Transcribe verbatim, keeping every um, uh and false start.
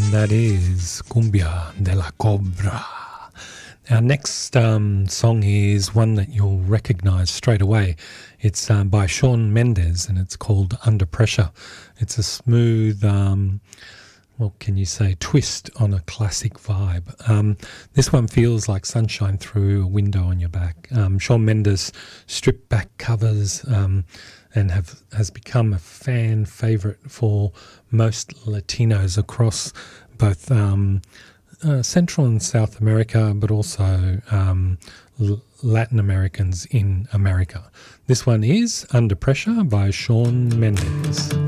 That is Cumbia de la Cobra. Our next um, song is one that you'll recognise straight away. It's uh, by Shawn Mendes and it's called Under Pressure. It's a smooth, um, what can you say, twist on a classic vibe. Um, this one feels like sunshine through a window on your back. Um, Shawn Mendes stripped back covers um, and have has become a fan favourite for most Latinos across both um, uh, Central and South America, but also um, L- Latin Americans in America. This one is Under Pressure by Shawn Mendes.